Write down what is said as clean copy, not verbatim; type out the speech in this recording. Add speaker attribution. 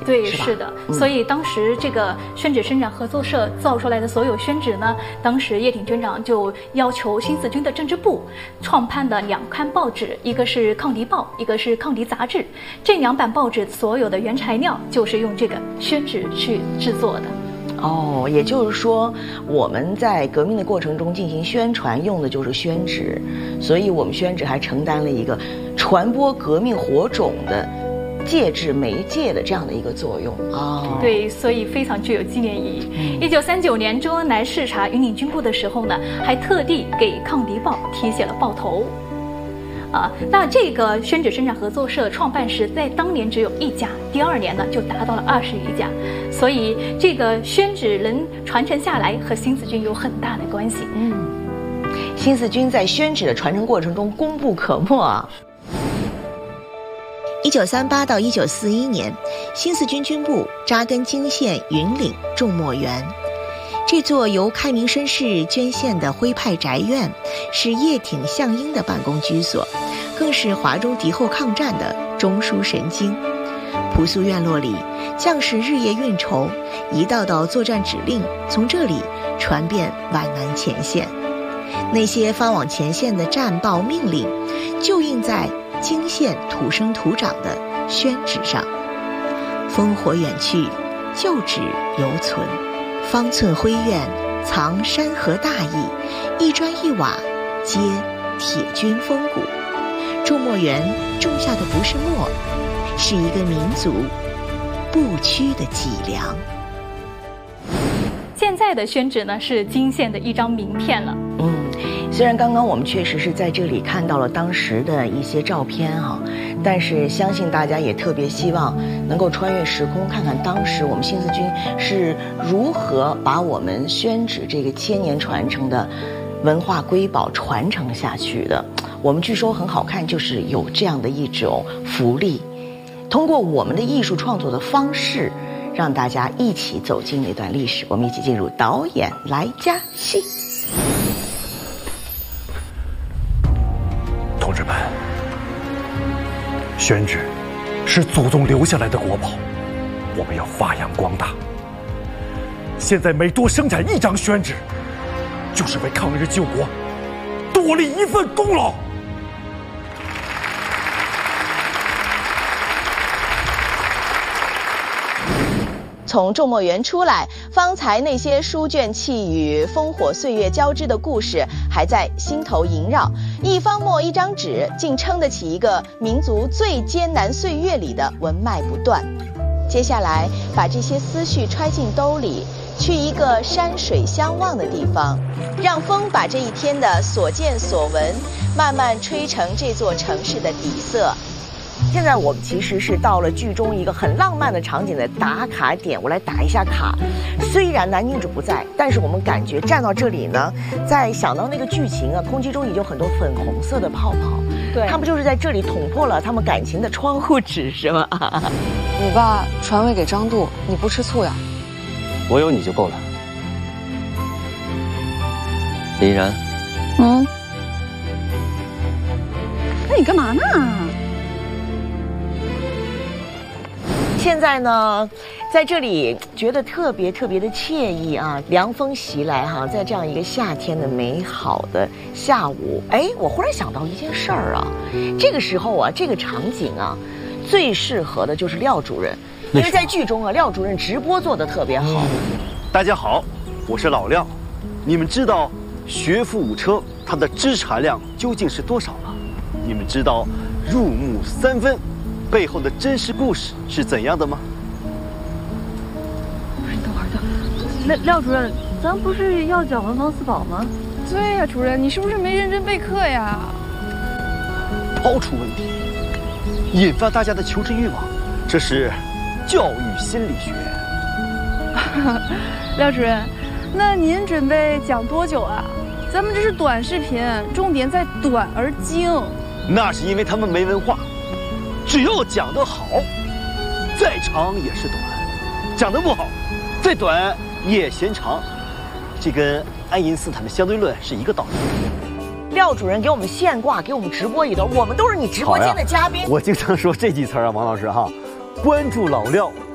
Speaker 1: 对，是的。所以当时这个宣纸生产合作社造出来的所有宣纸呢，当时叶挺军长就要求新四军的政治部创办的2刊报纸，一个是《抗敌报》，一个是《抗敌杂志》。这2版报纸所有的原材料就是用这个宣纸去制作的。
Speaker 2: 哦，也就是说，我们在革命的过程中进行宣传，用的就是宣纸，所以我们宣纸还承担了一个传播革命火种的介质媒介的这样的一个作用啊。
Speaker 1: 对，所以非常具有纪念意义。1939年，周恩来视察云岭军部的时候呢，还特地给《抗敌报》题写了报头。那这个宣纸生产合作社创办时，在当年只有1家，第2年呢就达到了21家，所以这个宣纸能传承下来，和新四军有很大的关系。
Speaker 2: 新四军在宣纸的传承过程中功不可没啊。
Speaker 3: 1938到1941年，新四军军部扎根泾县云岭众墨园。这座由开明绅士捐献的徽派宅院，是叶挺、项英的办公居所，更是华中敌后抗战的中枢神经。朴素院落里，将士日夜运筹，一道道作战指令从这里传遍皖南前线。那些发往前线的战报命令，就印在泾县土生土长的宣纸上。烽火远去，旧址犹存。方寸徽院藏山河大义，一砖一瓦皆铁军风骨。众墨园种下的不是墨，是一个民族不屈的脊梁。
Speaker 1: 现在的宣纸呢，是泾县的一张名片了。
Speaker 2: 虽然刚刚我们确实是在这里看到了当时的一些照片但是相信大家也特别希望能够穿越时空，看看当时我们新四军是如何把我们宣纸这个千年传承的文化瑰宝传承下去的。我们据说很好看，就是有这样的一种福利，通过我们的艺术创作的方式，让大家一起走进那段历史。我们一起进入导演来加戏。
Speaker 4: 同志们，宣纸是祖宗留下来的国宝，我们要发扬光大。现在每多生产1张宣纸，就是为抗日救国多立1份功劳。
Speaker 5: 从众墨园出来，方才那些书卷气语、烽火岁月交织的故事还在心头萦绕。一方墨一张纸，竟撑得起一个民族最艰难岁月里的文脉不断。接下来，把这些思绪揣进兜里，去一个山水相望的地方，让风把这一天的所见所闻，慢慢吹成这座城市的底色。
Speaker 2: 现在我们其实是到了剧中一个很浪漫的场景的打卡点，我来打一下卡。虽然男女主不在，但是我们感觉站到这里呢，在想到那个剧情空气中已经有很多粉红色的泡泡。对，他们就是在这里捅破了他们感情的窗户纸，是吗？
Speaker 6: 你爸传位给张度，你不吃醋呀？
Speaker 7: 我有你就够了。李然，
Speaker 8: 那你干嘛呢？
Speaker 2: 现在呢，在这里觉得特别特别的惬意啊，凉风袭来在这样一个夏天的美好的下午，我忽然想到一件事儿啊，这个时候这个场景最适合的就是廖主任，因为在剧中廖主任直播做得特别好。
Speaker 9: 大家好，我是老廖，你们知道学富五车它的资产量究竟是多少吗？你们知道入木3分背后的真实故事是怎样的吗？
Speaker 8: 等会儿，廖主任，咱不是要讲文房四宝吗？对呀，主任，你是不是没认真备课呀？
Speaker 9: 抛出问题，引发大家的求知欲望，这是教育心理学。
Speaker 8: 廖主任，那您准备讲多久啊？咱们这是短视频，重点在短而精。
Speaker 9: 那是因为他们没文化。只要讲得好，再长也是短；讲得不好，再短也嫌长。这跟爱因斯坦的相对论是一个道理。
Speaker 2: 廖主任给我们现挂，给我们直播一段，我们都是你直播间的嘉宾。
Speaker 9: 我经常说这几词王老师关注老廖，